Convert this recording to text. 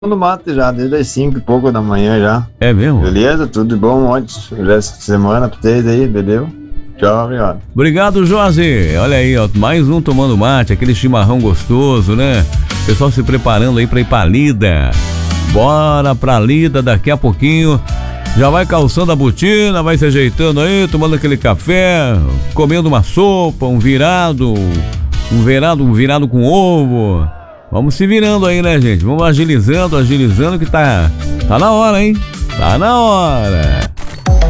no mato já, desde as 5 e pouco da manhã já. É mesmo? Beleza? Tudo de bom ontem. Resto de semana pra vocês aí, beleza? Tchau, obrigado. Obrigado, Josi. Olha aí, ó, mais um tomando mate, aquele chimarrão gostoso, né? Pessoal se preparando aí pra ir pra lida. Bora pra lida daqui a pouquinho. Já vai calçando a botina, vai se ajeitando aí, tomando aquele café, comendo uma sopa, um virado com ovo. Vamos se virando aí, né, gente? Vamos agilizando que tá na hora, hein? Tá na hora.